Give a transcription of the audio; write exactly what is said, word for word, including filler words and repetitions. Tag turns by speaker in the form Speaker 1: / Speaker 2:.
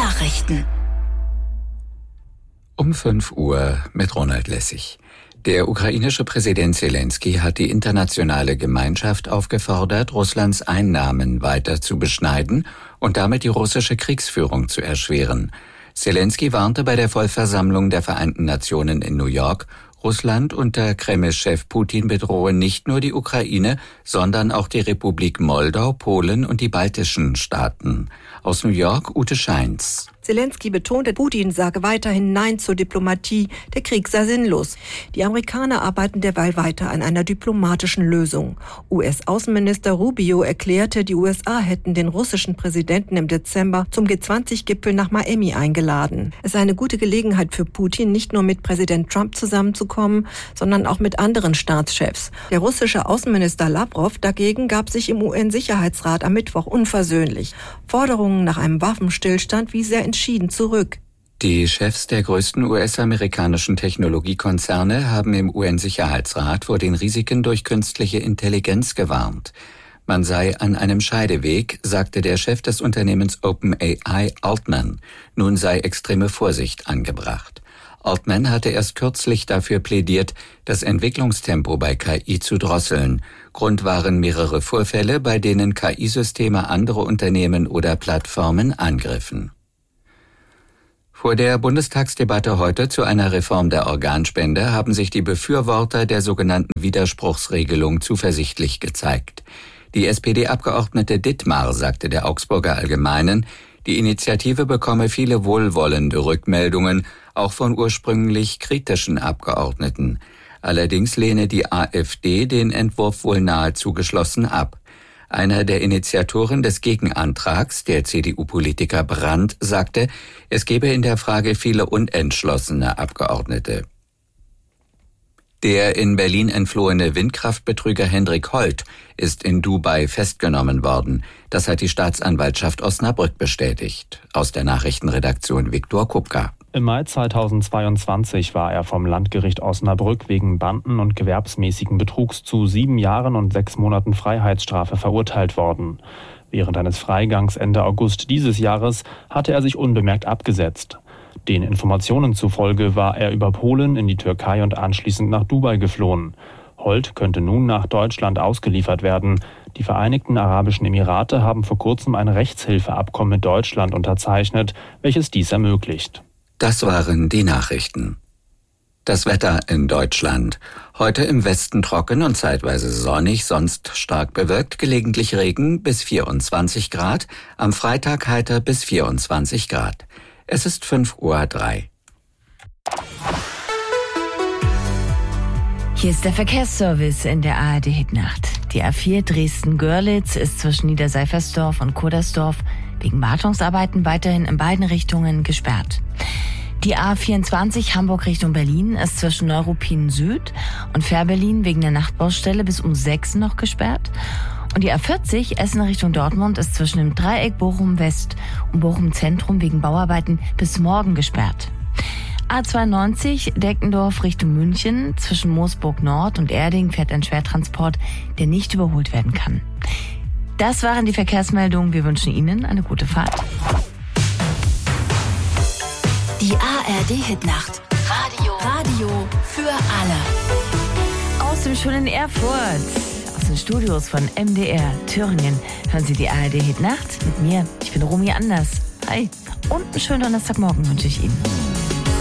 Speaker 1: Nachrichten.
Speaker 2: Um fünf Uhr mit Ronald Lessig. Der ukrainische Präsident Selenskyj hat die internationale Gemeinschaft aufgefordert, Russlands Einnahmen weiter zu beschneiden und damit die russische Kriegsführung zu erschweren. Selenskyj warnte bei der Vollversammlung der Vereinten Nationen in New York, Russland unter Kreml-Chef Putin bedrohe nicht nur die Ukraine, sondern auch die Republik Moldau, Polen und die baltischen Staaten. Aus New York, Ute Scheins.
Speaker 3: Selenskyj betonte, Putin sage weiterhin Nein zur Diplomatie, der Krieg sei sinnlos. Die Amerikaner arbeiten derweil weiter an einer diplomatischen Lösung. U S-Außenminister Rubio erklärte, die U S A hätten den russischen Präsidenten im Dezember zum G zwanzig Gipfel nach Miami eingeladen. Es sei eine gute Gelegenheit für Putin, nicht nur mit Präsident Trump zusammenzukommen, sondern auch mit anderen Staatschefs. Der russische Außenminister Lavrov dagegen gab sich im U N-Sicherheitsrat am Mittwoch unversöhnlich. Forderungen nach einem Waffenstillstand wies er entschieden zurück.
Speaker 2: Die Chefs der größten U S-amerikanischen Technologiekonzerne haben im U N-Sicherheitsrat vor den Risiken durch künstliche Intelligenz gewarnt. Man sei an einem Scheideweg, sagte der Chef des Unternehmens OpenAI, Altman. Nun sei extreme Vorsicht angebracht. Altman hatte erst kürzlich dafür plädiert, das Entwicklungstempo bei K I zu drosseln. Grund waren mehrere Vorfälle, bei denen K I-Systeme andere Unternehmen oder Plattformen angriffen. Vor der Bundestagsdebatte heute zu einer Reform der Organspende haben sich die Befürworter der sogenannten Widerspruchsregelung zuversichtlich gezeigt. Die S P D-Abgeordnete Dittmar sagte der Augsburger Allgemeinen, die Initiative bekomme viele wohlwollende Rückmeldungen, auch von ursprünglich kritischen Abgeordneten. Allerdings lehne die AfD den Entwurf wohl nahezu geschlossen ab. Einer der Initiatoren des Gegenantrags, der C D U-Politiker Brandt, sagte, es gebe in der Frage viele unentschlossene Abgeordnete. Der in Berlin entflohene Windkraftbetrüger Hendrik Holt ist in Dubai festgenommen worden. Das hat die Staatsanwaltschaft Osnabrück bestätigt. Aus der Nachrichtenredaktion Viktor Kupka.
Speaker 4: Im Mai zweitausendzweiundzwanzig war er vom Landgericht Osnabrück wegen Banden- und gewerbsmäßigen Betrugs zu sieben Jahren und sechs Monaten Freiheitsstrafe verurteilt worden. Während eines Freigangs Ende August dieses Jahres hatte er sich unbemerkt abgesetzt. Den Informationen zufolge war er über Polen in die Türkei und anschließend nach Dubai geflohen. Holt könnte nun nach Deutschland ausgeliefert werden. Die Vereinigten Arabischen Emirate haben vor kurzem ein Rechtshilfeabkommen mit Deutschland unterzeichnet, welches dies ermöglicht.
Speaker 2: Das waren die Nachrichten. Das Wetter in Deutschland. Heute im Westen trocken und zeitweise sonnig, sonst stark bewölkt, gelegentlich Regen bis vierundzwanzig Grad. Am Freitag heiter bis vierundzwanzig Grad. Es ist fünf Uhr drei.
Speaker 1: Hier ist der Verkehrsservice in der A R D-Hitnacht. Die A vier Dresden-Görlitz ist zwischen Niederseifersdorf und Kurdersdorf wegen Wartungsarbeiten weiterhin in beiden Richtungen gesperrt. Die A vierundzwanzig Hamburg Richtung Berlin ist zwischen Neuruppin Süd und Fährberlin wegen der Nachtbaustelle bis um sechs noch gesperrt. Und die A vierzig Essen Richtung Dortmund ist zwischen dem Dreieck Bochum West und Bochum Zentrum wegen Bauarbeiten bis morgen gesperrt. A zweiundneunzig Deckendorf Richtung München zwischen Moosburg Nord und Erding fährt ein Schwertransport, der nicht überholt werden kann. Das waren die Verkehrsmeldungen. Wir wünschen Ihnen eine gute Fahrt.
Speaker 5: Die A R D-Hitnacht. Radio. Radio für alle.
Speaker 1: Aus dem schönen Erfurt, aus den Studios von M D R Thüringen, hören Sie die A R D-Hitnacht mit mir. Ich bin Romy Anders. Hi. Und einen schönen Donnerstagmorgen wünsche ich Ihnen.